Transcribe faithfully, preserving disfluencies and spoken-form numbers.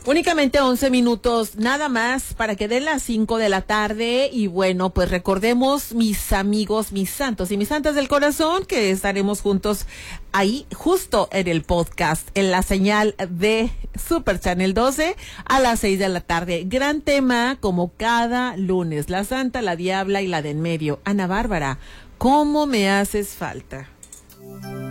Únicamente once minutos nada más para que den las cinco de la tarde y bueno, pues recordemos mis amigos, mis santos y mis santas del corazón que estaremos juntos ahí justo en el podcast, en la señal de Super Channel doce a las seis de la tarde. Gran tema como cada lunes, la santa, la diabla y la de en medio. Ana Bárbara, ¿cómo me haces falta?